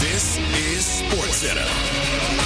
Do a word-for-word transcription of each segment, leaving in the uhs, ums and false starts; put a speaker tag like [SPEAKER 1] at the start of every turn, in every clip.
[SPEAKER 1] This is SportsCenter.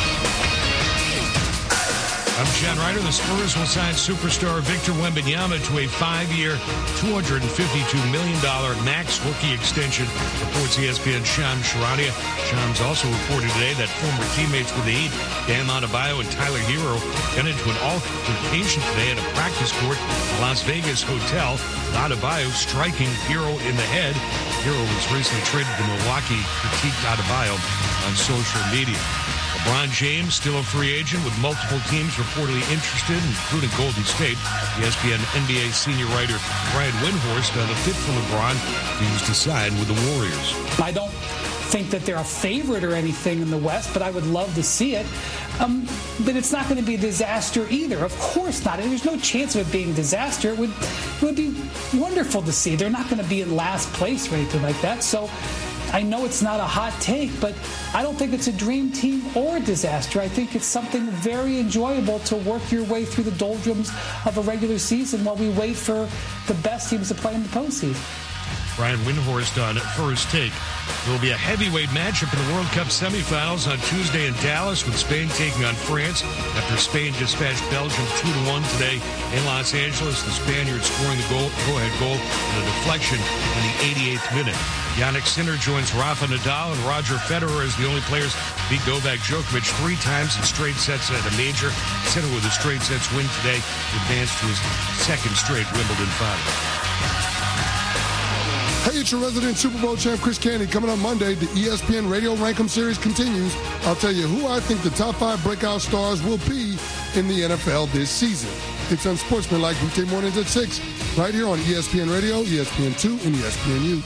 [SPEAKER 2] I'm John Ryder. The Spurs will sign superstar Victor Wembanyama to a five-year, two hundred fifty-two million dollars max rookie extension, reports E S P N's Shams Charania. Shams also reported today that former teammates with the Heat, Bam Adebayo and Tyler Hero, got into an altercation today at a practice court at the Las Vegas hotel, with Adebayo striking Hero in the head. Hero was recently traded to Milwaukee, critiqued Adebayo on social media. LeBron James, still a free agent, with multiple teams reportedly interested, including Golden State. E S P N N B A senior writer Brian Windhorst, uh, the fit for LeBron, continues to sign with the Warriors.
[SPEAKER 3] I don't think that they're a favorite or anything in the West, but I would love to see it. Um, but it's not going to be a disaster either. Of course not. And there's no chance of it being a disaster. It would, it would be wonderful to see. They're not going to be in last place or anything like that. So I know it's not a hot take, but I don't think it's a dream team or a disaster. I think it's something very enjoyable to work your way through the doldrums of a regular season while we wait for the best teams to play in the postseason.
[SPEAKER 2] Brian Windhorst on First Take. There will be a heavyweight matchup in the World Cup semifinals on Tuesday in Dallas, with Spain taking on France after Spain dispatched Belgium two to one today in Los Angeles. The Spaniards scoring the goal, go-ahead goal in a deflection in the eighty-eighth minute. Yannick Sinner joins Rafa Nadal and Roger Federer as the only players to beat Novak Djokovic three times in straight sets at a major. Sinner with a straight sets win today to advance to his second straight Wimbledon final.
[SPEAKER 4] Hey, it's your resident Super Bowl champ, Chris Canty. Coming up Monday, the E S P N Radio Rankum Series continues. I'll tell you who I think the top five breakout stars will be in the N F L this season. It's Unsportsmanlike weekday mornings at six, right here on E S P N Radio, E S P N two, and E S P N U.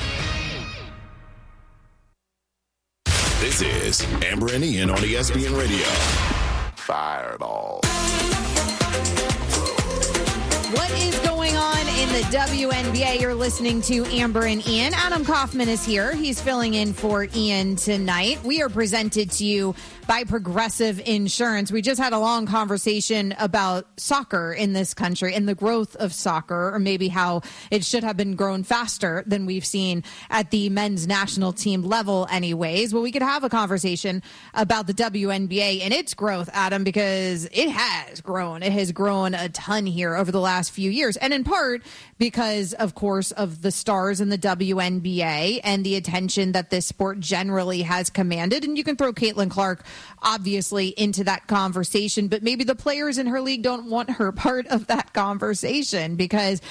[SPEAKER 1] This is Amber and Ian on E S P N Radio. Fireball.
[SPEAKER 5] What is going on in the W N B A? You're listening to Amber and Ian. Adam Kaufman is here. He's filling in for Ian tonight. We are presented to you by Progressive Insurance. We just had a long conversation about soccer in this country and the growth of soccer, or maybe how it should have been grown faster than we've seen at the men's national team level anyways. Well, we could have a conversation about the W N B A and its growth, Adam, because it has grown. It has grown a ton here over the last few years, and in part because, of course, of the stars in the W N B A and the attention that this sport generally has commanded. And you can throw Caitlin Clark, obviously, into that conversation, but maybe the players in her league don't want her part of that conversation, because